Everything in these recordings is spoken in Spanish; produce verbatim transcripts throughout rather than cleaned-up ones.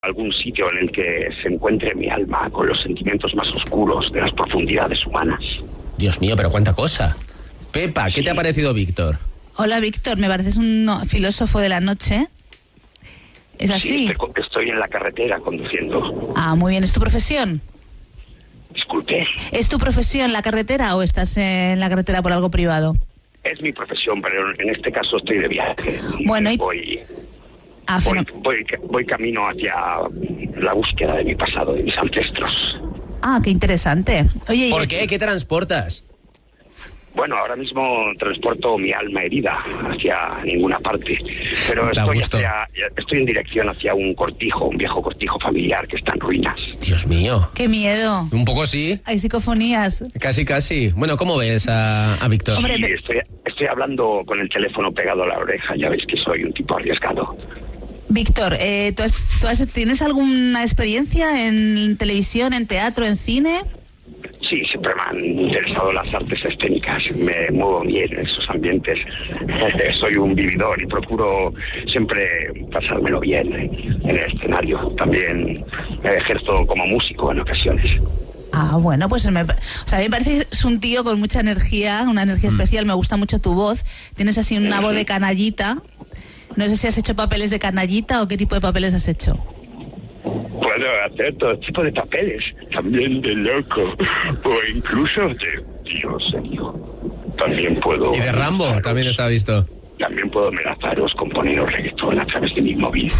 algún sitio en el que se encuentre mi alma con los sentimientos más oscuros de las profundidades humanas. Dios mío, pero cuánta cosa. Pepa, ¿qué Sí. te ha parecido Víctor? Hola, Víctor, me pareces un no- filósofo de la noche. ¿Es así? Sí, estoy, estoy en la carretera conduciendo. Ah, muy bien. ¿Es tu profesión? Disculpe, ¿Es tu profesión la carretera o estás en la carretera por algo privado? es mi profesión, pero en este caso estoy de viaje. Bueno, y- voy, Ah, voy, feno- voy, voy camino hacia la búsqueda de mi pasado, de mis ancestros. ah, qué interesante. Oye, ¿Por y- qué? ¿Qué transportas? Bueno, ahora mismo transporto mi alma herida hacia ninguna parte, pero Da estoy, gusto. hacia, estoy en dirección hacia un cortijo, un viejo cortijo familiar que está en ruinas. Dios mío. qué miedo. Un poco sí, Hay psicofonías. casi casi. Bueno, ¿cómo ves a, a Víctor? Hombre, Y me- estoy, estoy hablando con el teléfono pegado a la oreja, ya veis que soy un tipo arriesgado. Víctor, eh, ¿tú, has- tú has- ¿tienes alguna experiencia en televisión, en teatro, en cine? Sí, siempre me han interesado las artes escénicas, me muevo bien en esos ambientes, soy un vividor y procuro siempre pasármelo bien en el escenario. También ejerzo como músico en ocasiones. Ah, bueno, pues me, pa- o sea, a mí me parece que es un tío con mucha energía, una energía especial. Me gusta mucho tu voz. Tienes así una voz de canallita. No sé si has hecho papeles de canallita o qué tipo de papeles has hecho. Puedo hacer todo tipo de papeles, también de loco, o incluso de Dios serio. También puedo... Y de Rambo también está visto. También puedo amenazaros con poneros reggaetón a través de mi móvil.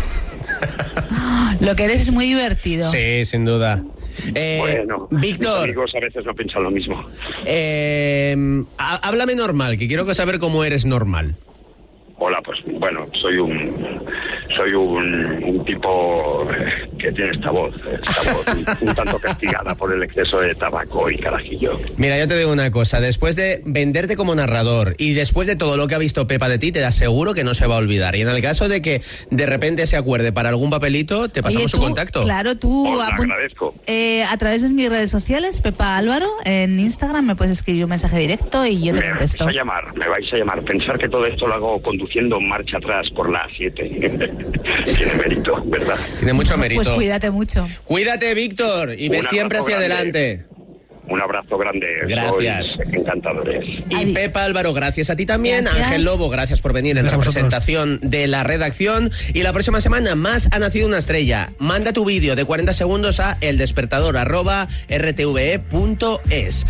Lo que eres es muy divertido. Sí, sin duda. Eh, Bueno, mis Víctor, amigos a veces no piensan lo mismo. eh, há- háblame normal, que quiero saber cómo eres normal. Hola, pues bueno, soy un soy un, un tipo eh, que tiene esta voz, esta voz un, un tanto castigada por el exceso de tabaco y carajillo. Mira, yo te digo una cosa, después de venderte como narrador y después de todo lo que ha visto Pepa de ti, te aseguro que no se va a olvidar. Y en el caso de que de repente se acuerde para algún papelito, te pasamos Oye, su tú, contacto. Claro, tú Os lo apun- agradezco. eh, a través de mis redes sociales, Pepa Álvaro, en Instagram me puedes escribir un mensaje directo y yo te Me vais contesto. a llamar, me vais a llamar. Pensar que todo esto lo hago conduciendo marcha atrás por la A siete. Tiene mérito, ¿verdad? Tiene mucho mérito. Pues cuídate mucho. Cuídate, Víctor, y ve Un siempre abrazo hacia grande. adelante. Un abrazo grande. Gracias. Sois encantadores. Y Adi- Pepa Álvaro, gracias a ti también. Gracias. Ángel Lobo, gracias por venir en Gracias a vosotros. representación de la redacción. Y la próxima semana más Ha nacido una estrella. Manda tu vídeo de cuarenta segundos a eldespertador arroba rtve punto es.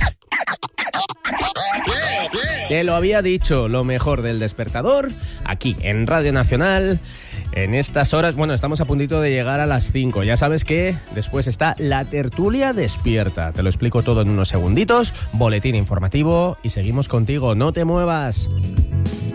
Te lo había dicho, lo mejor del Despertador, aquí en Radio Nacional. En estas horas, bueno, estamos a puntito de llegar a las cinco. Ya sabes que después está la tertulia despierta. Te lo explico todo en unos segunditos. Boletín informativo y seguimos contigo. No te muevas.